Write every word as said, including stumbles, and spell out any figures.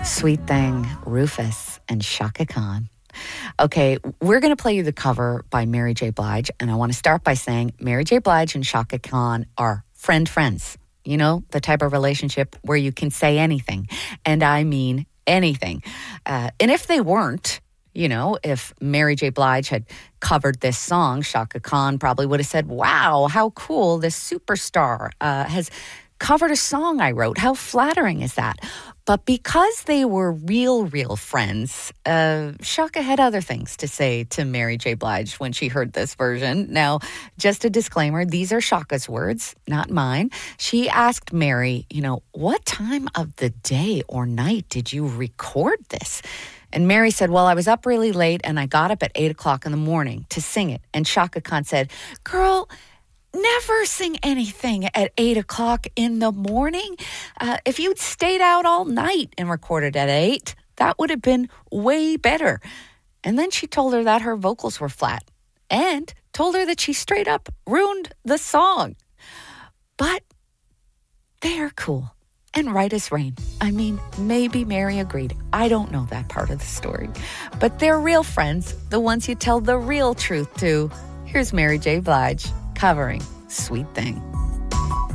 Sweet Thing, Rufus, and Chaka Khan. Okay, we're going to play you the cover by Mary J. Blige, and I want to start by saying Mary J. Blige and Chaka Khan are friend friends. You know, the type of relationship where you can say anything, and I mean anything. Uh, and if they weren't, you know, if Mary J. Blige had covered this song, Chaka Khan probably would have said, wow, how cool, this superstar uh, has covered a song I wrote. How flattering is that? But because they were real, real friends, uh, Chaka had other things to say to Mary J. Blige when she heard this version. Now, just a disclaimer, these are Chaka's words, not mine. She asked Mary, you know, what time of the day or night did you record this? And Mary said, well, I was up really late and I got up at eight o'clock in the morning to sing it. And Chaka Khan said, girl, never sing anything at eight o'clock in the morning. Uh, if you'd stayed out all night and recorded at eight, that would have been way better. And then she told her that her vocals were flat and told her that she straight up ruined the song. But they are cool and right as rain. I mean, maybe Mary agreed. I don't know that part of the story. But they're real friends, the ones you tell the real truth to. Here's Mary J. Blige covering Sweet Thing.